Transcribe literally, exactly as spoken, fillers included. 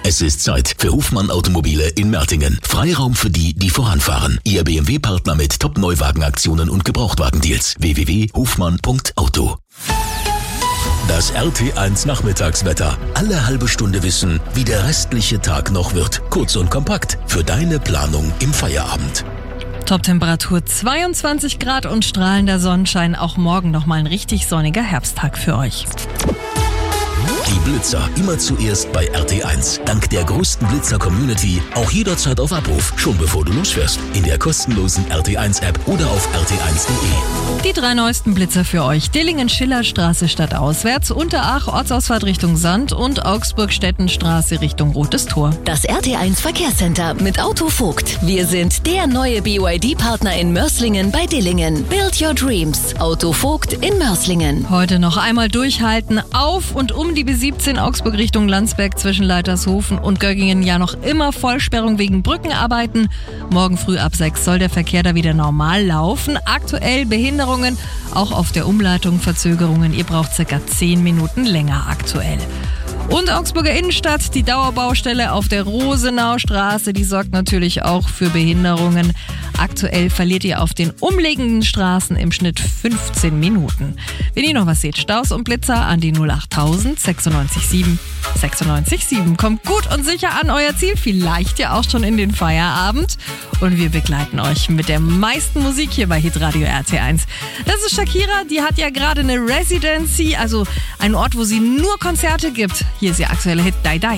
Es ist Zeit für Hofmann Automobile in Mertingen. Freiraum für die, die voranfahren. Ihr B M W-Partner mit Top-Neuwagenaktionen und Gebrauchtwagendeals. w w w punkt hofmann punkt auto. Das R T eins Nachmittagswetter. Alle halbe Stunde wissen, wie der restliche Tag noch wird. Kurz und kompakt für deine Planung im Feierabend. Top-Temperatur zweiundzwanzig Grad und strahlender Sonnenschein. Auch morgen nochmal ein richtig sonniger Herbsttag für euch. Die Blitzer immer zuerst bei R T eins. Dank der größten Blitzer-Community auch jederzeit auf Abruf, schon bevor du losfährst. In der kostenlosen R T eins App oder auf r t eins punkt de. Die drei neuesten Blitzer für euch. Dillingen-Schillerstraße stadtauswärts, Unterach Ortsausfahrt Richtung Sand und Augsburg-Stettenstraße Richtung Rotes Tor. Das R T eins Verkehrscenter mit Autovogt. Wir sind der neue B Y D-Partner in Mörslingen bei Dillingen. Build your dreams. Autovogt in Mörslingen. Heute noch einmal durchhalten. Auf und um die B siebzehn Augsburg Richtung Landsberg zwischen Leitershofen und Göggingen ja noch immer Vollsperrung wegen Brückenarbeiten. Morgen früh ab sechs soll der Verkehr da wieder normal laufen. Aktuell Behinderungen, auch auf der Umleitung Verzögerungen. Ihr braucht circa zehn Minuten länger aktuell. Und Augsburger Innenstadt, die Dauerbaustelle auf der Rosenaustraße, die sorgt natürlich auch für Behinderungen. Aktuell verliert ihr auf den umliegenden Straßen im Schnitt fünfzehn Minuten. Wenn ihr noch was seht, Staus und Blitzer an die null achttausend sechsundneunzig sieben sechsundneunzig sieben. Kommt gut und sicher an euer Ziel, vielleicht ja auch schon in den Feierabend. Und wir begleiten euch mit der meisten Musik hier bei Hitradio R T eins. Das ist Shakira, die hat ja gerade eine Residency, also einen Ort, wo sie nur Konzerte gibt. Hier ist ihr aktueller Hit Die Die.